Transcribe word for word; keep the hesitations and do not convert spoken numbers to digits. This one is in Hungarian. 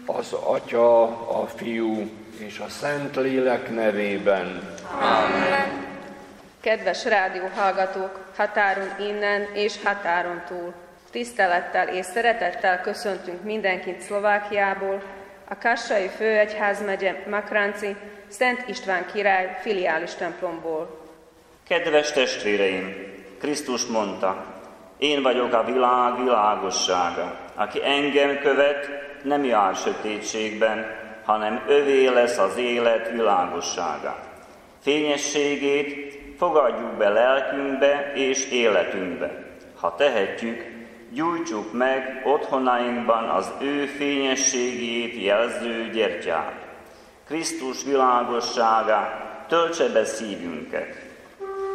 Az Atya, a Fiú és a Szentlélek nevében. Amen. Kedves rádióhallgatók, határon innen és határon túl! Tisztelettel és szeretettel köszöntünk mindenkit Szlovákiából, a Kassai Főegyházmegye Makránci Szent István király filiális templomból. Kedves testvéreim, Krisztus mondta, én vagyok a világ világossága. Aki engem követ, nem jár sötétségben, hanem övé lesz az élet világossága. Fényességét fogadjuk be lelkünkbe és életünkbe. Ha tehetjük, gyújtsuk meg otthonainkban az ő fényességét jelző gyertyát. Krisztus világossága töltse be szívünket.